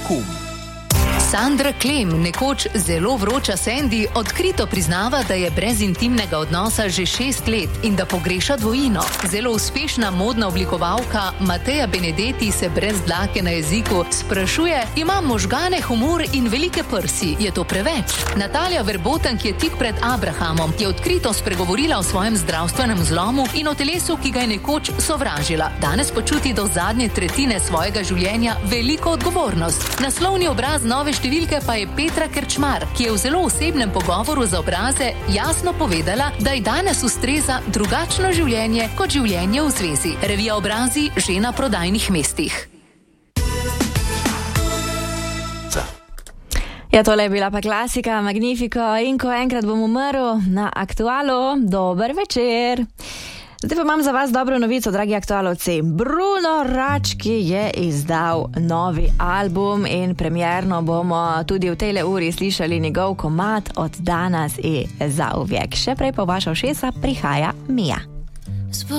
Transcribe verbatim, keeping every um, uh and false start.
kum. Sandra Klem, nekoč zelo vroča Sandy, odkrito priznava, da je brez intimnega odnosa že šest let in da pogreša dvojino. Zelo uspešna modna oblikovalka Mateja Benedetti se brez dlake na jeziku sprašuje: ima možgane, humor in velike prsi, je to preveč? Natalija Verboten, ki je tik pred Abrahamom, je odkrito spregovorila o svojem zdravstvenem zlomu in o telesu, ki ga je nekoč sovražila. Danes počuti do zadnje tretjine svojega življenja veliko odgovornost. Naslovni obraz nove številke pa je Petra Krčmar, ki je v zelo osebnem pogovoru za Obraze jasno povedala, da ji danes ustreza drugačno življenje kot življenje v zvezi. Revija Obrazi že na prodajnih mestih. Ja, tole je bila pa klasika, Magnifico in Ko enkrat bom umrl na Aktualu. Dober večer. Zdaj pa imam za vas dobro novico, dragi aktualovci. Bruno Rački je izdal novi album in premierno bomo tudi v tejle uri slišali njegov komad Od danas i zauvijek. Še prej po vaša ušesa prihaja Mija.